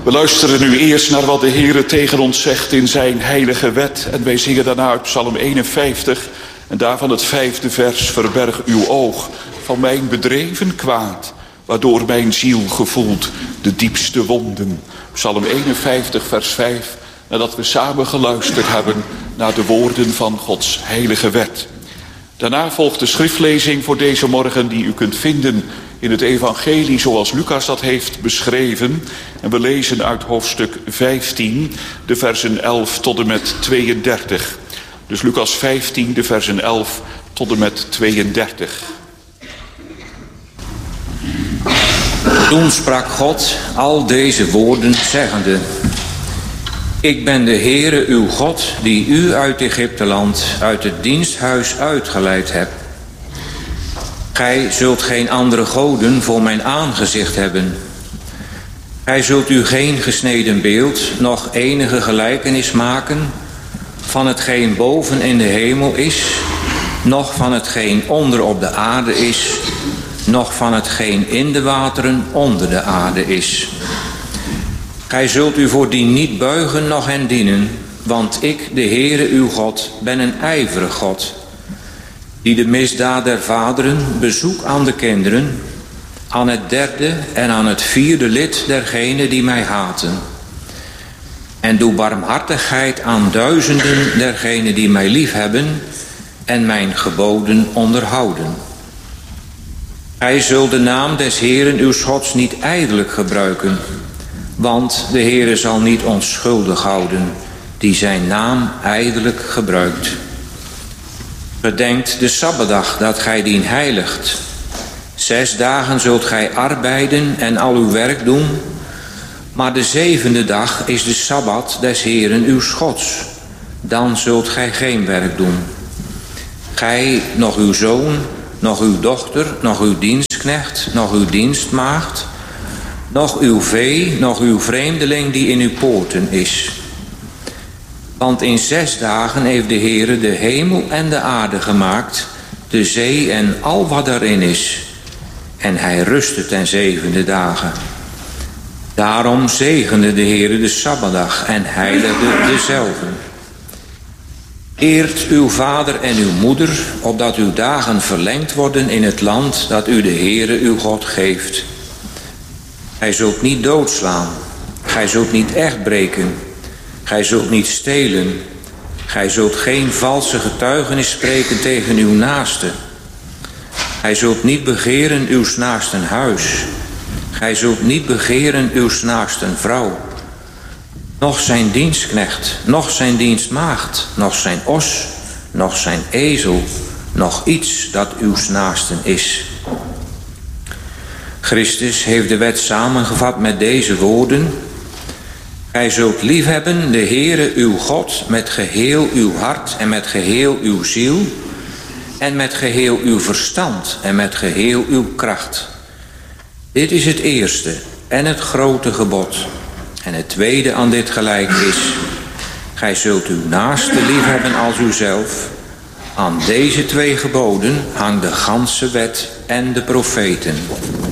We luisteren nu eerst naar wat de Heere tegen ons zegt in zijn heilige wet. En wij zingen daarna uit Psalm 51 en daarvan het 5e vers. Verberg uw oog van mijn bedreven kwaad, waardoor mijn ziel gevoelt de diepste wonden. Psalm 51 vers 5, nadat we samen geluisterd hebben naar de woorden van Gods heilige wet. Daarna volgt de schriftlezing voor deze morgen die u kunt vinden in het evangelie zoals Lucas dat heeft beschreven. En we lezen uit hoofdstuk 15, de versen 11 tot en met 32. Dus Lucas 15, de versen 11 tot en met 32. Toen sprak God al deze woorden zeggende: Ik ben de Heere uw God, die u uit Egypteland, uit het diensthuis uitgeleid hebt. Gij zult geen andere goden voor mijn aangezicht hebben. Gij zult u geen gesneden beeld, noch enige gelijkenis maken van hetgeen boven in de hemel is, noch van hetgeen onder op de aarde is, noch van hetgeen in de wateren onder de aarde is. Gij zult u voordien niet buigen, noch hen dienen, want ik, de Heere uw God, ben een ijverig God, die de misdaad der vaderen bezoek aan de kinderen, aan het 3e en aan het 4e lid dergenen die mij haten. En doe barmhartigheid aan duizenden dergenen die mij liefhebben en mijn geboden onderhouden. Gij zult de naam des Heeren uw Gods niet ijdelijk gebruiken, want de Heere zal niet onschuldig houden die zijn naam ijdelijk gebruikt. Bedenkt de Sabbatdag dat gij dien heiligt. 6 dagen zult gij arbeiden en al uw werk doen, maar de 7e dag is de Sabbat des Heeren uw Gods. Dan zult gij geen werk doen. Gij, nog uw zoon, nog uw dochter, nog uw dienstknecht, nog uw dienstmaagd, nog uw vee, nog uw vreemdeling die in uw poorten is. Want in 6 dagen heeft de Heere de hemel en de aarde gemaakt, de zee en al wat daarin is. En hij rustte ten 7e dagen. Daarom zegende de Heere de Sabbatdag en heiligde dezelve. Eert uw vader en uw moeder, opdat uw dagen verlengd worden in het land dat u de Heere uw God geeft. Gij zult niet doodslaan, gij zult niet echt breken, gij zult niet stelen, gij zult geen valse getuigenis spreken tegen uw naaste. Gij zult niet begeren uw naasten huis, gij zult niet begeren uw naasten vrouw, noch zijn dienstknecht, noch zijn dienstmaagd, noch zijn os, noch zijn ezel, noch iets dat uw naasten is. Christus heeft de wet samengevat met deze woorden: Gij zult liefhebben de Heere uw God met geheel uw hart en met geheel uw ziel en met geheel uw verstand en met geheel uw kracht. Dit is het eerste en het grote gebod. En het tweede aan dit gelijk is: Gij zult uw naaste liefhebben als uzelf. Aan deze 2 geboden hangt de ganse wet en de profeten.